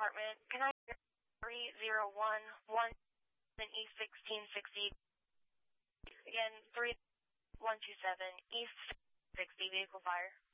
department. Can I hear 3011 East 1660? Again, 3127 East 60 vehicle fire.